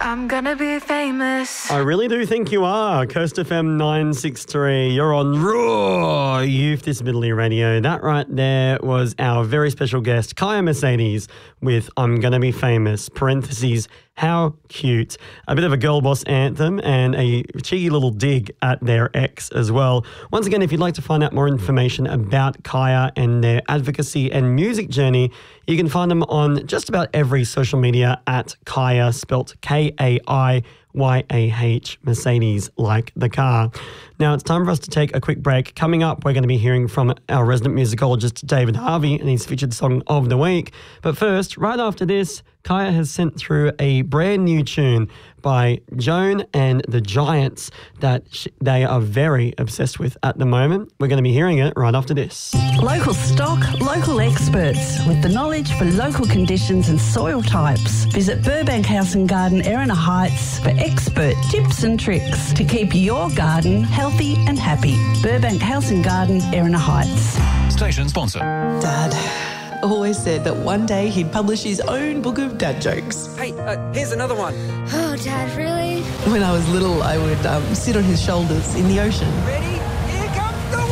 I'm gonna be famous. I really do think you are. Coast FM 963. You're on Raw Youth Disability Radio. That right there was our very special guest, Kaya Mercedes, with I'm Gonna Be Famous, parentheses, how cute. A bit of a girl boss anthem and a cheeky little dig at their ex as well. Once again, if you'd like to find out more information about Kaya and their advocacy and music journey, you can find them on just about every social media at Kaya, spelt Kayah, Mercedes, like the car. Now it's time for us to take a quick break. Coming up, we're going to be hearing from our resident musicologist, David Harvey, and his featured song of the week. But first, right after this, Kaya has sent through a brand new tune by Joan and the Giants that they are very obsessed with at the moment. We're going to be hearing it right after this. Local stock, local experts with the knowledge for local conditions and soil types. Visit Burbank House and Garden, Erina Heights for expert tips and tricks to keep your garden healthy and happy. Burbank House and Garden, Erina Heights. Station sponsor. Dad always said that one day he'd publish his own book of dad jokes. Hey, here's another one. Oh, Dad, really? When I was little, I would sit on his shoulders in the ocean. Ready? Here comes the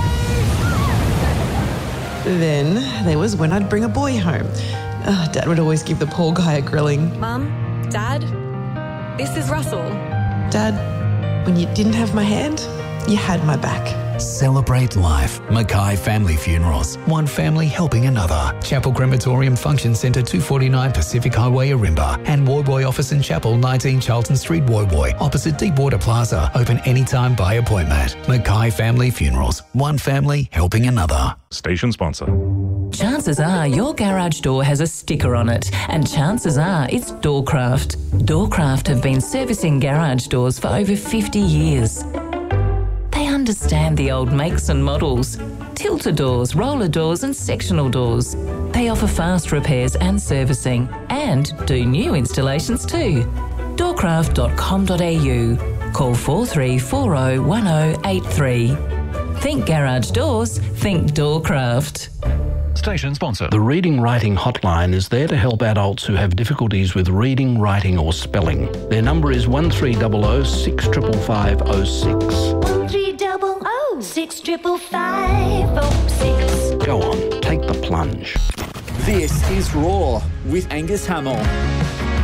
wave! Then there was when I'd bring a boy home. Dad would always give the poor guy a grilling. Mum, Dad, this is Russell. Dad, when you didn't have my hand, you had my back. Celebrate life. Mackay Family Funerals. One family helping another. Chapel Crematorium Function Centre, 249 Pacific Highway, Arimba. And Woy Office and Chapel, 19 Charlton Street, Woy, opposite Deepwater Plaza. Open anytime by appointment. Mackay Family Funerals. One family helping another. Station sponsor. Chances are your garage door has a sticker on it, and chances are it's Doorcraft. Doorcraft have been servicing garage doors for over 50 years. They understand the old makes and models. Tilter doors, roller doors and sectional doors. They offer fast repairs and servicing and do new installations too. Doorcraft.com.au. Call 43401083. Think garage doors, think Doorcraft. Station sponsor. The Reading Writing Hotline is there to help adults who have difficulties with reading, writing or spelling. Their number is 1300 65506. 1300 65506. Go on, take the plunge. This is Raw with Angus Hamill.